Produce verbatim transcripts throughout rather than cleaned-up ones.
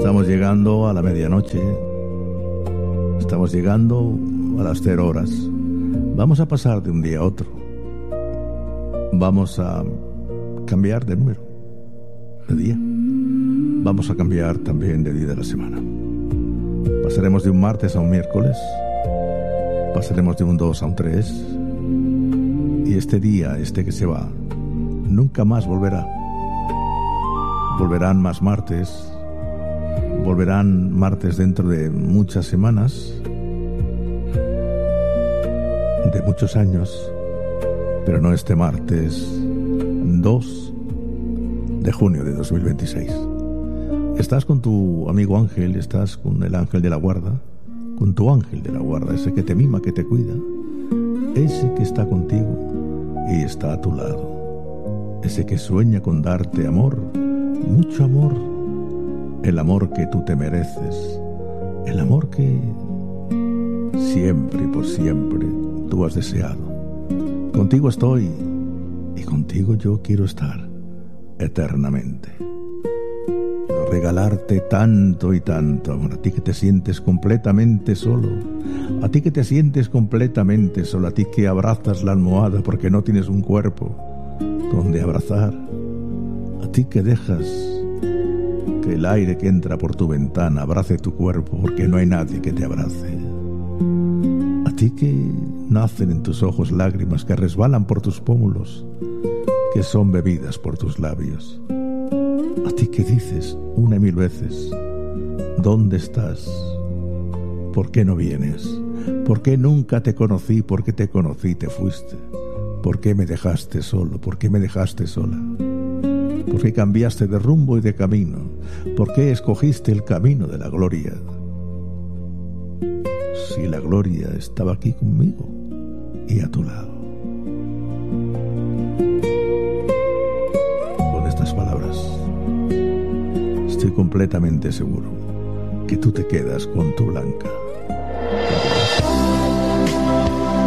Estamos llegando a la medianoche. Estamos llegando a las cero horas. Vamos a pasar de un día a otro. Vamos a cambiar de número, de día. Vamos a cambiar también de día de la semana. Pasaremos de un martes a un miércoles. Pasaremos de un dos a un tres. Y este día, este que se va, nunca más volverá. Volverán más martes. Volverán martes dentro de muchas semanas, de muchos años, pero no este martes dos de junio de dos mil veintiséis. Estás con tu amigo Ángel, estás con el ángel de la guarda, con tu ángel de la guarda, ese que te mima, que te cuida, ese que está contigo y está a tu lado, ese que sueña con darte amor, mucho amor, el amor que tú te mereces, el amor que siempre y por siempre tú has deseado. Contigo estoy y contigo yo quiero estar eternamente. Regalarte tanto y tanto amor, a ti que te sientes completamente solo, a ti que te sientes completamente solo, a ti que abrazas la almohada porque no tienes un cuerpo donde abrazar, a ti que dejas que el aire que entra por tu ventana abrace tu cuerpo porque no hay nadie que te abrace. A ti que nacen en tus ojos lágrimas que resbalan por tus pómulos, que son bebidas por tus labios. A ti que dices una y mil veces, ¿dónde estás? ¿Por qué no vienes? ¿Por qué nunca te conocí? ¿Por qué te conocí y te fuiste? ¿Por qué me dejaste solo? ¿Por qué me dejaste sola? ¿Por qué cambiaste de rumbo y de camino? ¿Por qué escogiste el camino de la gloria? Si la gloria estaba aquí conmigo y a tu lado. Con estas palabras, estoy completamente seguro que tú te quedas con tu Blanca.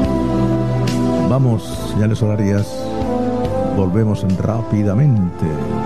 Vamos, señales horarias. Volvemos rápidamente.